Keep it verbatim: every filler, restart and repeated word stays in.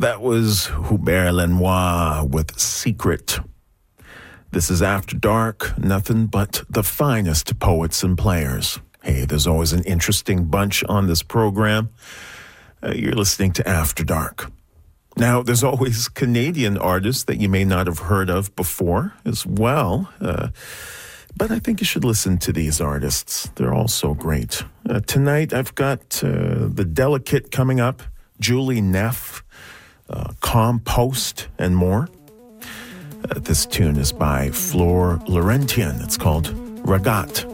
That was Hubert Lenoir with Secret. This is After Dark, nothing but the finest poets and players. Hey, there's always an interesting bunch on this program. Uh, you're listening to After Dark. Now, there's always Canadian artists that you may not have heard of before as well. Uh, but I think you should listen to these artists. They're all so great. Uh, tonight, I've got uh, The Delicate coming up, Julie Neff, uh, Compost, and more. Uh, this tune is by Flore Laurentian. It's called Ragat.